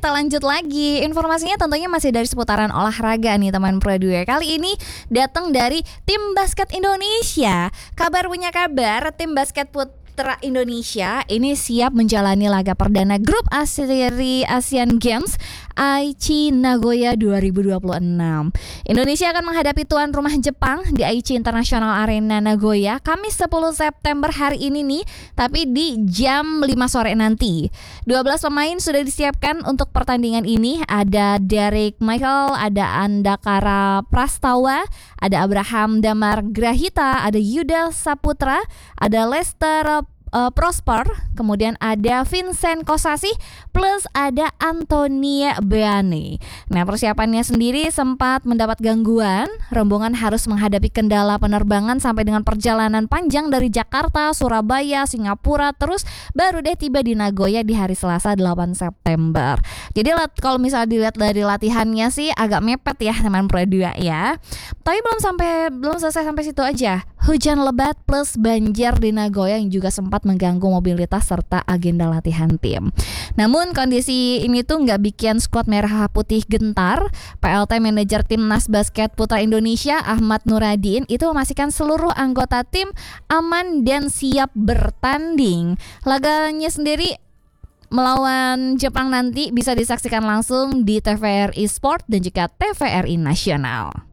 kita lanjut lagi. Informasinya tentunya masih dari seputaran olahraga nih teman Pro 2. Kali ini datang dari tim basket Indonesia. Punya kabar, tim basket putra Indonesia ini siap menjalani laga perdana grup A seri Asian Games Aichi Nagoya 2026. Indonesia akan menghadapi tuan rumah Jepang di Aichi International Arena Nagoya Kamis 10 September hari ini nih, tapi di jam 5 sore nanti. 12 pemain sudah disiapkan untuk pertandingan ini. Ada Derek Michael, ada Andakara Prastawa, ada Abraham Damar Grahita, ada Yuda Saputra, ada Lester Prosper, kemudian ada Vincent Kosasi, plus ada Antonia Beane. Nah, persiapannya sendiri sempat mendapat gangguan. Rombongan harus menghadapi kendala penerbangan sampai dengan perjalanan panjang dari Jakarta, Surabaya, Singapura, terus baru deh tiba di Nagoya di hari Selasa 8 September. Jadi kalau misalnya dilihat dari latihannya sih agak mepet ya teman Pro 2 ya. Tapi belum selesai sampai situ aja. Hujan lebat plus banjir di Nagoya yang juga sempat mengganggu mobilitas serta agenda latihan tim. Namun kondisi ini tuh nggak bikin skuad merah putih gentar. PLT manajer timnas basket putra Indonesia Ahmad Nuradin itu memastikan seluruh anggota tim aman dan siap bertanding. Laganya sendiri melawan Jepang nanti bisa disaksikan langsung di TVRI Sport dan juga TVRI Nasional.